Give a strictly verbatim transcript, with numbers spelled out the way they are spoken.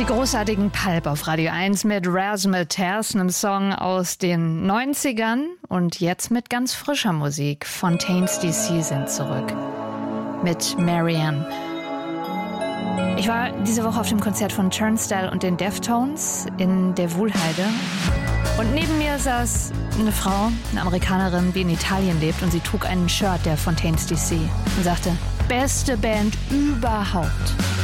Die großartigen Pulp auf Radio eins mit Razzmatazz, einem Song aus den neunzigern und jetzt mit ganz frischer Musik. Fontaines D C sind zurück mit Marianne. Ich war diese Woche auf dem Konzert von Turnstile und den Deftones in der Wuhlheide und neben mir saß eine Frau, eine Amerikanerin, die in Italien lebt, und sie trug ein Shirt der Fontaines D C und sagte: beste Band überhaupt.